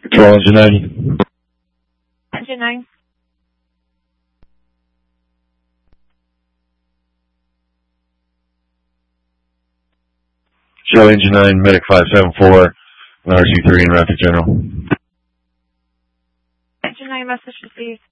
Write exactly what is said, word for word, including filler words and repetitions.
Control engine ninety. Engine nine. Show engine nine, medic five seven four, R C three and Rapid General. Engine nine message received.